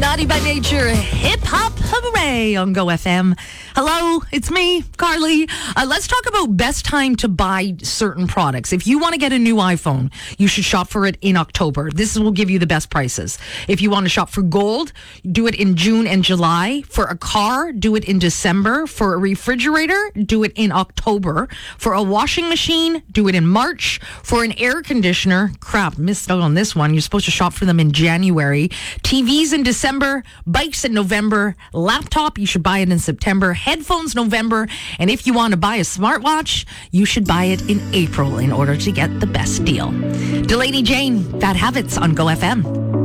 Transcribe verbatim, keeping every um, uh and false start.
Naughty by Nature, Hip Hop Hooray on Go F M. Hello, it's me, Carly. Uh, let's talk about best time to buy certain products. If you want to get a new iPhone, you should shop for it in October. This will give you the best prices. If you want to shop for gold, do it in June and July. For a car, do it in December. For a refrigerator, do it in October. For a washing machine, do it in March. For an air conditioner, crap, missed out on this one. You're supposed to shop for them in January. T Vs in December, bikes in November, laptop, you should buy it in September, headphones November, and if you want to buy a smartwatch, you should buy it in April in order to get the best deal. Delaney Jane, Bad Habits on Go F M.